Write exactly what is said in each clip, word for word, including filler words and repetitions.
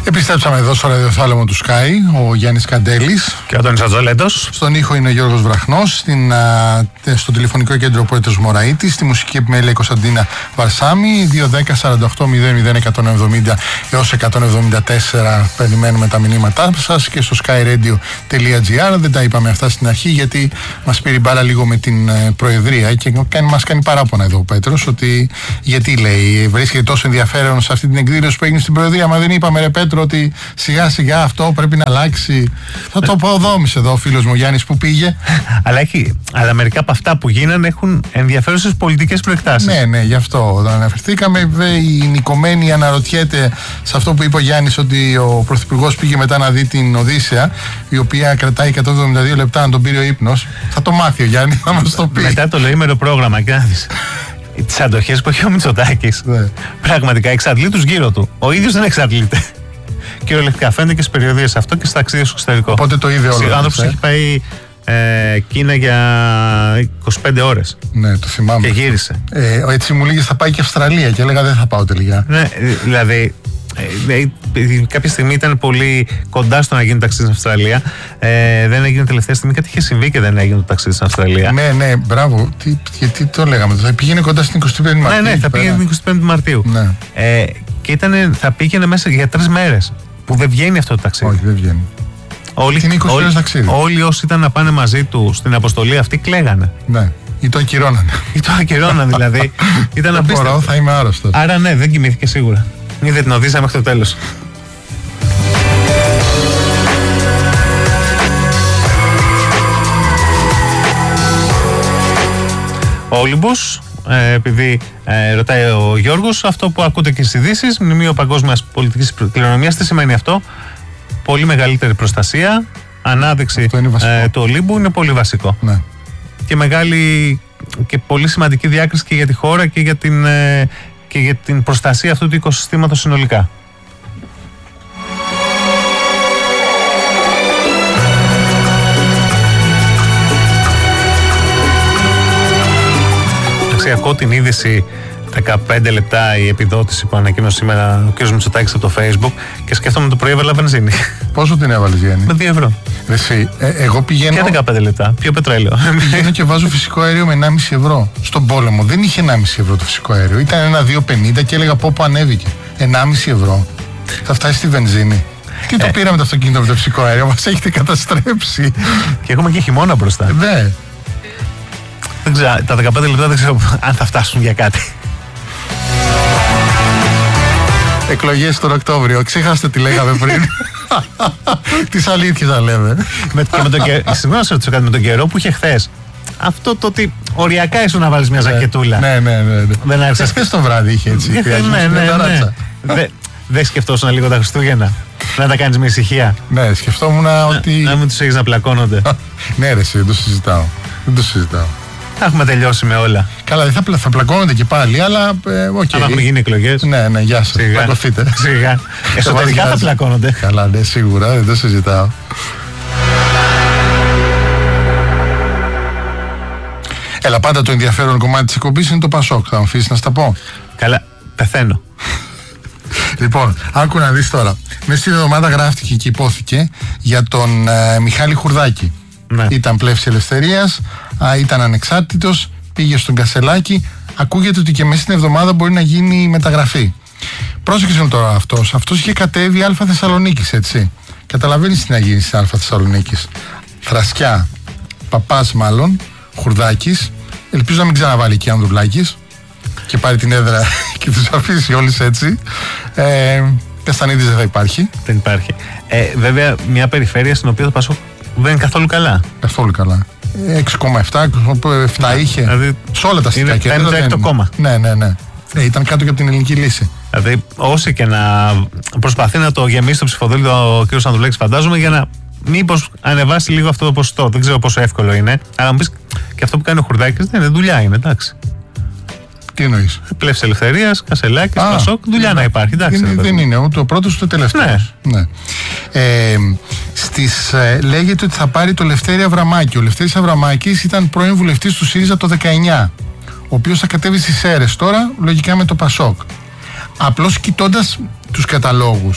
Επιστρέψαμε εδώ στο ραδιοθάλαμο του Sky, ο Γιάννης Καντέλης και ο Αντώνης Ατζολέτος. Στον ήχο είναι ο Γιώργος Βραχνός, στην, α, στο τηλεφωνικό κέντρο ο Πέτρος Μωραΐτης, στη μουσική επιμέλεια η Κωνσταντίνα Βαρσάμι. Δύο δέκα σαράντα οκτώ μηδέν μηδέν εκατόν εβδομήντα έως εκατόν εβδομήντα τέσσερα περιμένουμε τα μηνύματά σας και στο skyradio τελεία gr. Δεν τα είπαμε αυτά στην αρχή γιατί μας πήρε μπάλα λίγο με την ε, Προεδρία και κάνει, μας κάνει παράπονα εδώ ο Πέτρος ότι γιατί λέει βρίσκεται τόσο ενδιαφέρον σε αυτή την εκδήλωση που έγινε στην Προεδρία. Μα δεν είπαμε, ρε Πέτρο, ότι σιγά σιγά αυτό πρέπει να αλλάξει. Θα το αποδόμησε εδώ ο φίλος μου Γιάννης που πήγε. αλλά, έχει, αλλά μερικά από αυτά που γίνανε έχουν ενδιαφέρουσες πολιτικές προεκτάσεις. Ναι, ναι, γι' αυτό αναφερθήκαμε. Η Νικομένη αναρωτιέται σε αυτό που είπε ο Γιάννης ότι ο Πρωθυπουργός πήγε μετά να δει την Οδύσσεια, η οποία κρατάει εκατόν εβδομήντα δύο λεπτά, να τον πήρε ο ύπνος. Θα το μάθει ο Γιάννης, θα μας το πει. Μετά το λοήμερο πρόγραμμα, και να δεις τις αντοχές που έχει ο Μητσοτάκης. Ναι. Πραγματικά εξαντλεί τους γύρω του. Ο ίδιος δεν εξαντλείται. Κυριολεκτικά φαίνεται και στις περιοδίες αυτό και στα ταξίδια στο εξωτερικό. Οπότε το είδε όλο. Ο άνθρωπος ε? έχει πάει ε, Κίνα για είκοσι πέντε ώρες. Ναι, το θυμάμαι. Και γύρισε. Ε, έτσι μου λέγες θα πάει και Αυστραλία και έλεγα δεν θα πάω τελικά. Ναι, δηλαδή. Ε, κάποια στιγμή ήταν πολύ κοντά στο να γίνει ταξίδι στην Αυστραλία. Ε, δεν έγινε τελευταία στιγμή. Κάτι είχε συμβεί και δεν έγινε το ταξίδι στην Αυστραλία. Ναι, ναι, μπράβο. Τι, γιατί το λέγαμε. Θα πήγαινε κοντά στην εικοστή πέμπτη Μαρτίου. Ναι, ναι, θα πήγαινε την εικοστή πέμπτη Μαρτίου. Ναι. Ε, και ήταν, θα πήγαινε μέσα για τρεις μέρες. Που δεν βγαίνει αυτό το ταξίδι. Όχι, δεν βγαίνει. Όλοι, είναι είκοσι ώρες ταξίδι. Όλοι όσοι ήταν να πάνε μαζί του στην αποστολή αυτή κλαίγανε. Ναι. Ή το ακυρώνανε. Ή το ακυρώνανε δηλαδή. Ήταν απίστευτο. Μπορώ, θα είμαι άρρωστος. Άρα ναι, δεν κοιμήθηκε σίγουρα. Είδε την Οδύσσεια μέχρι το τέλος. Ο Όλυμπος, ε, επειδή ε, ρωτάει ο Γιώργος, αυτό που ακούτε και στις ειδήσεις, μνημείο παγκόσμιας πολιτικής κληρονομιάς, τι σημαίνει αυτό? Πολύ μεγαλύτερη προστασία, ανάδειξη ε, του Ολύμπου είναι πολύ βασικό. Ναι. Και μεγάλη και πολύ σημαντική διάκριση και για τη χώρα και για την, ε, και για την προστασία αυτού του οικοσυστήματος συνολικά. Ακούω την είδηση δεκαπέντε λεπτά η επιδότηση που ανακοίνωσε σήμερα ο κ. Μητσοτάκης από το Facebook και σκέφτομαι το πρωί έβαλα βενζίνη. Πόσο την έβαλες, Γιάννη? Με δύο ευρώ. Εσύ, ε, εγώ πηγαίνω. Και δεκαπέντε λεπτά. Πιο πετρέλαιο. Πηγαίνω και βάζω φυσικό αέριο με ενάμιση ευρώ. Στον πόλεμο δεν είχε ενάμιση ευρώ το φυσικό αέριο. Ήταν ένα δύο πενήντα και έλεγα πω που ανέβηκε. ενάμιση ευρώ. Θα φτάσει στη βενζίνη. Τι το ε. πήραμε το αυτοκίνητο με το φυσικό αέριο, μας έχετε καταστρέψει. Και έχουμε και χειμώνα μπροστά. Ναι. Δεν ξέρω, τα δεκαπέντε λεπτά δεν ξέρω αν θα φτάσουν για κάτι. Εκλογές τον Οκτώβριο. Ξέχαστε τι λέγαμε πριν. Τις αλήθειες θα λέμε. με, και με τον καιρό, συγγνώμη να ρωτήσω κάτι, με τον καιρό που είχε χθες. Αυτό το ότι οριακά ήσουν να βάλεις μια ζακετούλα. Ναι, ναι, ναι. ναι. Δεν άρχισες. Χθες το βράδυ είχε έτσι. Ναι, ναι, ναι. Δεν δε σκεφτόσουν λίγο τα Χριστούγεννα. Να τα κάνεις με ησυχία. Ναι, σκεφτόμουν ότι. Να μην τους έχεις να πλακώνονται. Ναι, ρε, δεν το συζητάω. Δεν το συζητάω. Θα έχουμε τελειώσει με όλα. Καλά, δεν θα, θα πλακώνονται και πάλι, αλλά. Ε, okay. Αν έχουμε γίνει εκλογές. Ναι, ναι, γεια σας. Πλακωθείτε. Σιγά. Εσωτερικά θα πλακώνονται. Καλά, ναι, σίγουρα, δεν το συζητάω. Έλα, πάντα το ενδιαφέρον κομμάτι της εκπομπής είναι το Πασόκ. Θα μου αφήσεις να στα πω. Καλά, πεθαίνω. Λοιπόν, άκου να δεις τώρα. Μέσα στην εβδομάδα γράφτηκε και υπόθηκε για τον ε, Μιχάλη Χουρδάκη. Ναι. Ήταν πλεύση ελευθερίας, α, ήταν ανεξάρτητος, πήγε στον Κασελάκη. Ακούγεται ότι και μέσα στην εβδομάδα μπορεί να γίνει μεταγραφή. Πρόσεξε τώρα αυτός. Αυτός είχε κατέβει Α Θεσσαλονίκης, έτσι. Καταλαβαίνεις τι να γίνει στην Α Θεσσαλονίκης. Θρασκιά, Παπάς μάλλον, Χουρδάκης. Ελπίζω να μην ξαναβάλει εκεί Ανδρουλάκης και πάρει την έδρα και τους αφήσει όλους έτσι. Ε, Καστανίδης δεν θα υπάρχει. Δεν υπάρχει. Ε, βέβαια, μια περιφέρεια στην οποία το Πασόκ δεν είναι καθόλου καλά. Καθόλου καλά. έξι κόμμα επτά, επτά είχε. Δηλαδή, σε όλα τα αστικά κέντρα. Είναι το έκτο κόμμα. Ναι, ναι, ναι. Ε, ήταν κάτω και από την Ελληνική Λύση. Δηλαδή, όσοι και να προσπαθεί να το γεμίσει το ψηφοδέλτιο ο κ. Ανδρουλάκης, φαντάζομαι, για να μήπως ανεβάσει λίγο αυτό το ποσοστό. Δεν ξέρω πόσο εύκολο είναι. Αλλά μου πεις και αυτό που κάνει ο Χουρδάκης δεν είναι δουλειά, είναι εντάξει. Τι εννοείς? Πλεύση ελευθερίας, Κασελάκης, Πασόκ, δουλειά ναι. να υπάρχει. Εντάξει, δεν, δεν είναι ούτε ο πρώτος ούτε ο τελευταίος. Ναι. Ναι. Ε, στις, ε, λέγεται ότι θα πάρει το Λευτέρη Αβραμάκη. Ο Λευτέρης Αβραμάκης ήταν πρώην βουλευτής του ΣΥΡΙΖΑ το δεκαεννιά, ο οποίος θα κατέβει στις ΣΕΡΕΣ τώρα, λογικά με το Πασόκ. Απλώς κοιτώντας τους καταλόγους,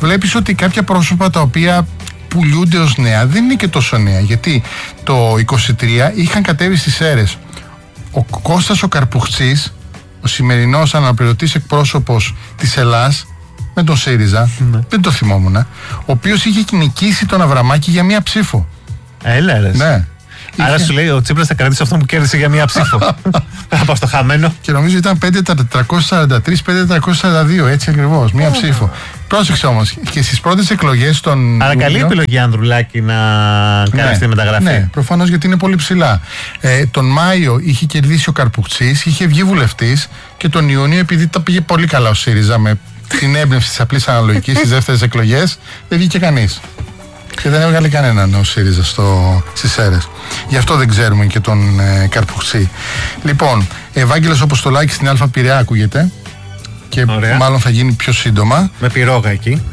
βλέπεις ότι κάποια πρόσωπα τα οποία πουλούνται ως νέα δεν είναι και τόσο νέα, γιατί το είκοσι τρία είχαν κατέβει στις ΣΕΡΕΣ ο Κώστας ο Καρπουχτσής, ο σημερινός αναπληρωτής εκπρόσωπος της Ελλάς με τον ΣΥΡΙΖΑ, mm. δεν το θυμόμουν, ο οποίος είχε νικήσει τον Αβραμάκη για μία ψήφο. Έλα ρε. Ναι. Άρα είχε... σου λέει ο Τσίπρας θα κρατήσει αυτό που κέρδισε για μία ψήφο. Θα πάω στο χαμένο. Και νομίζω ήταν πέντε τετρακόσια σαράντα τρία πέντε τετρακόσια σαράντα δύο, έτσι ακριβώς, μία oh. ψήφο. Πρόσεξε όμως, και στις πρώτες εκλογές των. Άρα καλή επιλογή Ανδρουλάκη να κάνει αυτή τη μεταγραφή. Ναι, προφανώς, γιατί είναι πολύ ψηλά. Ε, τον Μάιο είχε κερδίσει ο Καρπουχτσής, είχε βγει βουλευτής, και τον Ιούνιο, επειδή τα πήγε πολύ καλά ο ΣΥΡΙΖΑ με την έμπνευση της απλής αναλογικής στις δεύτερες εκλογές, δεν βγήκε κανείς. Και δεν έβγαλε κανέναν ο ΣΥΡΙΖΑ στις ΣΕΡΕΣ. Γι' αυτό δεν ξέρουμε και τον ε, Καρπουχτσή. Λοιπόν, Ευάγγελος Αποστολάκης στην Α Πειραιά ακούγεται. Και ωραία. Μάλλον θα γίνει πιο σύντομα. Με πυρόγα εκεί.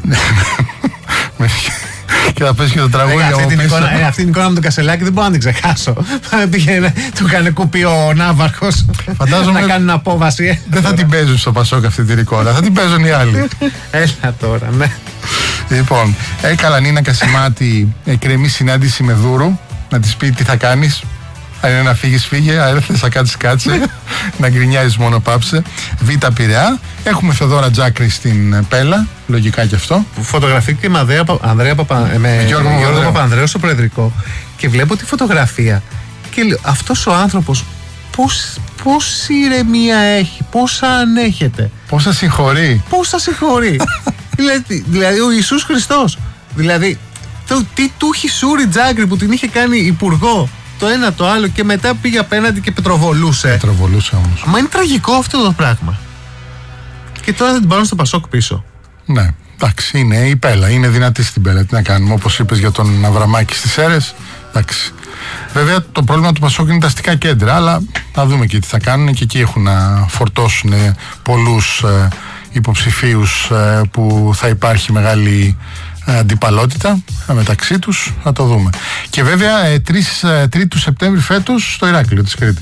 Και θα πέσει και το τραγούδι. Αυτή την εικόνα, ε, αυτή την εικόνα με τον Κασελάκη δεν μπορώ να την ξεχάσω. Πήγαινε, του έκανε κουπί ο Ναύαρχος. Φαντάζομαι να κάνουν απόβαση. Δεν θα την παίζουν στο Πασόκ αυτή την εικόνα. Θα την παίζουν οι άλλοι. Έλα τώρα, ναι. Λοιπόν, έκαλα Νίνα Κασιμάτη, εκκρεμή συνάντηση με Δούρου. Να της πει τι θα κάνεις. Αν είναι να φύγεις, φύγε. Αν θες να κάτσεις, κάτσε. Να γκρινιάζεις, μόνο πάψε. Β' Πειραιά. Έχουμε Θεοδόρα Τζάκρη στην Πέλα. Λογικά και αυτό. Φωτογραφική με Ανδρέα Παπα... με Γιώργο, Γιώργο Παπανδρέου στο Προεδρικό. Και βλέπω τη φωτογραφία. Και λέω, αυτός ο άνθρωπος πώς, πώς ηρεμία έχει, πόσα ανέχεται. Πόσα συγχωρεί. Πόσα συγχωρεί. δηλαδή, δηλαδή ο Ιησούς Χριστός. Δηλαδή, το, τι του έχει σούρει Τζάκρη που την είχε κάνει υπουργό. Το ένα το άλλο, και μετά πήγε απέναντι και πετροβολούσε. Πετροβολούσε όμως. Μα είναι τραγικό αυτό το πράγμα. Και τώρα δεν την πάρουν στο Πασόκ πίσω. Ναι, εντάξει, είναι η Πέλα. Είναι δυνατή στην Πέλα. Τι να κάνουμε, όπως είπες για τον Αβραμάκη στις ΣΕΡΕΣ. Εντάξει. Βέβαια το πρόβλημα του Πασόκ είναι τα αστικά κέντρα, αλλά θα δούμε και τι θα κάνουν. Και εκεί έχουν να φορτώσουν πολλούς ε, υποψηφίους ε, που θα υπάρχει μεγάλη αντιπαλότητα μεταξύ τους, θα το δούμε. Και βέβαια ε, τρεις του Σεπτέμβρη φέτος στο Ηράκλειο της Κρήτης.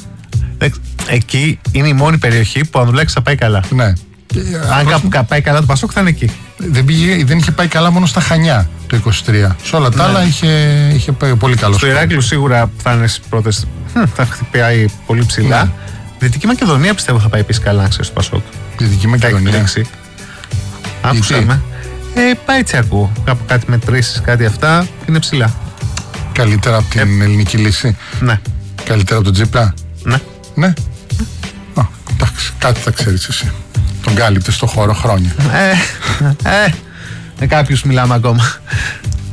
Εκεί είναι η μόνη περιοχή που ο Ανδρουλάκης θα πάει καλά. Ναι. Αν κάπου προς... πάει καλά το Πασόκ θα είναι εκεί. Δεν, πήγε, δεν είχε πάει καλά μόνο στα Χανιά το είκοσι τρία. Σε όλα τα ναι. άλλα είχε, είχε πάει πολύ καλό. Στο Ηράκλειο σίγουρα θα είναι στις πρώτες, θα χτυπάει πολύ ψηλά. Ναι. Δυτική Μακεδονία πιστεύω θα πάει επίσης καλά, ξέρεις, το Πασόκ. Δυτική Μακεδονία. Άκουσα με. Ε, πάει έτσι ακούω. Κάπου κάτι μετρήσεις, κάτι αυτά είναι ψηλά. Καλύτερα από την ε, ελληνική λύση. Ναι. Καλύτερα από τον Τζίπρα. Ναι. Ναι. Α, εντάξει, κάτι θα ξέρεις εσύ. Τον κάλυπτε στο χώρο χρόνια. Ε, ε, με κάποιους μιλάμε ακόμα.